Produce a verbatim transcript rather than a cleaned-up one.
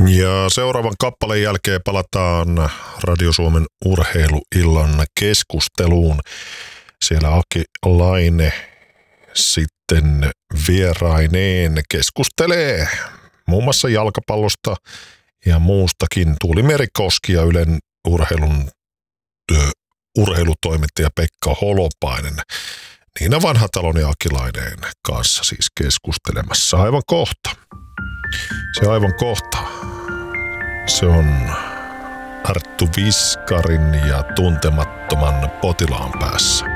Ja seuraavan kappaleen jälkeen palataan Radio Suomen urheiluillan keskusteluun. Siellä Aki Laine sitten vieraineen keskustelee muun muassa jalkapallosta ja muustakin. Tuuli Merikoski ja Ylen urheilun ö, urheilutoimittaja Pekka Holopainen Niina Vanhatalon ja Aki Laineen kanssa siis keskustelemassa aivan kohta. Se aivan kohta. Se on Arttu Viskarin ja Tuntemattoman potilaan päässä.